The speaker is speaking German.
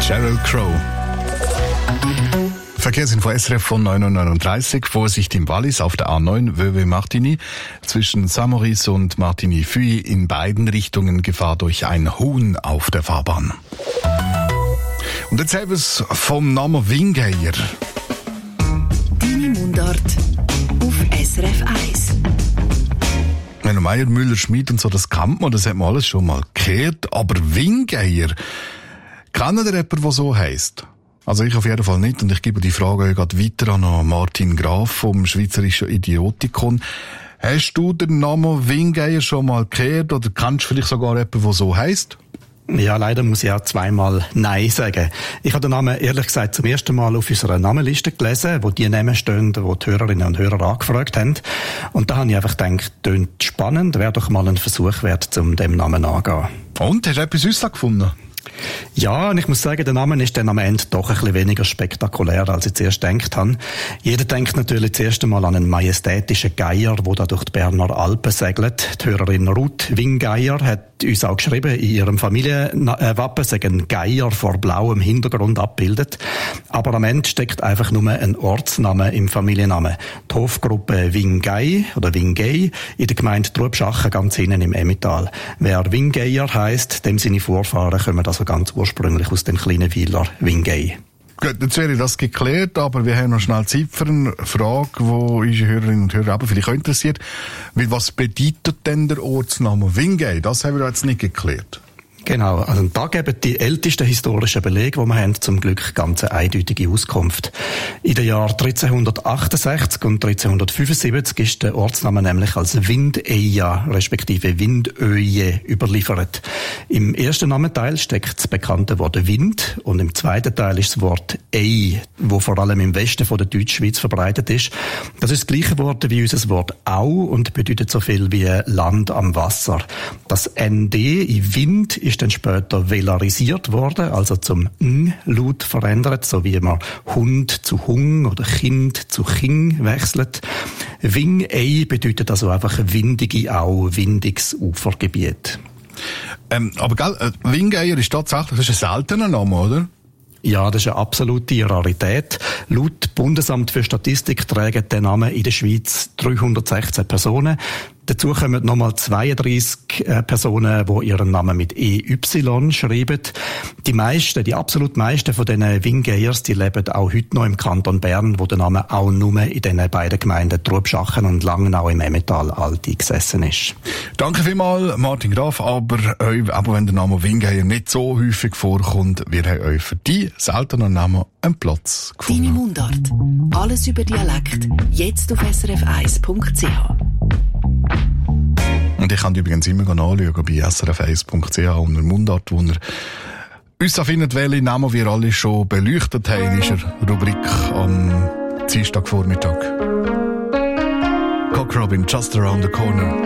Sheryl Crow. Verkehrsinfo SRF von 9.39 Uhr. Vorsicht im Wallis auf der A9 Vevey-Martigny. Zwischen Saint-Maurice und Martigny-Fuy in beiden Richtungen Gefahr durch ein Huhn auf der Fahrbahn. Und jetzt haben wir es vom Namen Wingeier. Deine Mundart auf SRF 1. Wenn Meier, Müller, Schmid und so, das kennt man, das hat man alles schon mal gehört. Aber Wingeier, kennt ihr jemanden, der so heisst? Also ich auf jeden Fall nicht, und ich gebe die Frage gerade weiter an Martin Graf vom Schweizerischen Idiotikon. Hast du den Namen Wingeier schon mal gehört oder kennst du vielleicht sogar jemanden, der so heisst? Ja, leider muss ich auch zweimal Nein sagen. Ich habe den Namen ehrlich gesagt zum ersten Mal auf unserer Namenliste gelesen, wo die Namen stehen, wo die Hörerinnen und Hörer angefragt haben. Und da habe ich einfach gedacht, tönt spannend, wäre doch mal ein Versuch wert, um dem Namen anzugehen. Und, hast du etwas Süßes gefunden? Ja, und ich muss sagen, der Name ist dann am Ende doch ein bisschen weniger spektakulär, als ich zuerst gedacht habe. Jeder denkt natürlich zuerst einmal an einen majestätischen Geier, der da durch die Berner Alpen segelt. Die Hörerin Ruth Wingeier hat uns auch geschrieben, in ihrem Familienwappen sei ein Geier vor blauem Hintergrund abgebildet. Aber am Ende steckt einfach nur ein Ortsname im Familiennamen. Die Hofgruppe Wingei oder Wingei in der Gemeinde Trubschachen ganz hinten im Emmental. Wer Wingeier heisst, dem seine Vorfahren kommen also ganz ursprünglich aus dem kleinen Weiler Wingei. Gut, jetzt wäre das geklärt, aber wir haben noch schnell Zeit für eine Frage, die unsere Hörerinnen und Hörer aber vielleicht auch interessiert. Was bedeutet denn der Ortsname Wingei? Das haben wir jetzt nicht geklärt. Genau, also da geben die ältesten historischen Belege, die wir haben, zum Glück ganz eine eindeutige Auskunft. In den Jahren 1368 und 1375 ist der Ortsname nämlich als Windeia respektive Windöje überliefert. Im ersten Namenteil steckt das bekannte Wort Wind und im zweiten Teil ist das Wort Ei, wo vor allem im Westen von der Deutschschweiz verbreitet ist. Das ist das gleiche Wort wie unser Wort Au und bedeutet so viel wie Land am Wasser. Das ND in Wind ist dann später velarisiert worden, also zum Ng-Laut verändert, so wie man Hund zu Hung oder Kind zu Ching wechselt. Wingei bedeutet also einfach windige Au, windiges Ufergebiet. Aber gell, Wingeier ist tatsächlich, das ist ein seltener Name, oder? Ja, das ist eine absolute Rarität. Laut Bundesamt für Statistik tragen den Namen in der Schweiz 316 Personen. Dazu kommen nochmal 32 Personen, die ihren Namen mit EY schreiben. Die absolut meisten von diesen Wingeiers, die leben auch heute noch im Kanton Bern, wo der Name auch nur in diesen beiden Gemeinden Trubschachen und Langnau im Emmental alt eingesessen ist. Danke vielmals, Martin Graf, aber wenn der Name Wingeier nicht so häufig vorkommt, wir haben euch für die seltenen Namen einen Platz gefunden. Deine Mundart. Alles über Dialekt. Jetzt auf srf1.ch. Und ich kann übrigens immer nachschauen bei srf1.ch unter Mundart, wo ihr uns findet, welche Namen wir alle schon beleuchtet haben in unserer Rubrik am Dienstagvormittag. Cock Robin, Just Around the Corner.